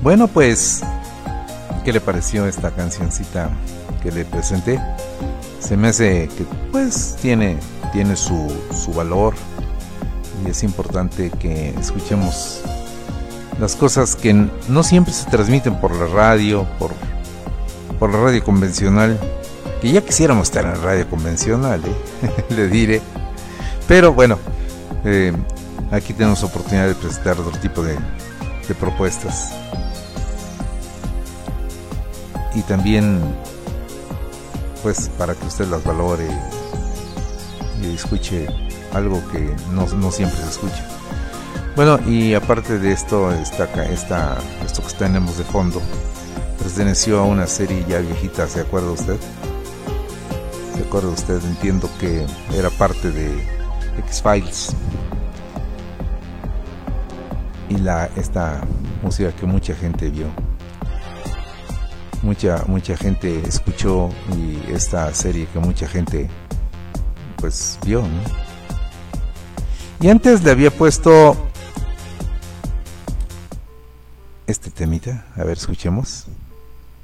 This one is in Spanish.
Bueno, pues, ¿qué le pareció esta cancioncita que le presenté? Se me hace que pues tiene su valor, y es importante que escuchemos las cosas que no siempre se transmiten por la radio, por la radio convencional, que ya quisiéramos estar en la radio convencional, le diré, pero bueno, aquí tenemos oportunidad de presentar otro tipo de propuestas, y también pues para que usted las valore y escuche algo que no siempre se escucha. Bueno, y aparte de esto, esto que tenemos de fondo perteneció a una serie ya viejita, ¿se acuerda usted? ¿Se acuerda usted? Entiendo que era parte de X-Files, y esta música que mucha gente vio, mucha gente escuchó, y esta serie que mucha gente pues vio, ¿no? Y antes le había puesto este temita, a ver, escuchemos.